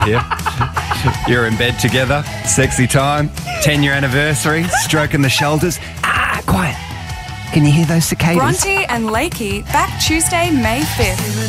Yeah. You're in bed together, sexy time, 10-year anniversary, stroking the shoulders. Quiet. Can you hear those cicadas? Bronte and Lakey back Tuesday, May 5th.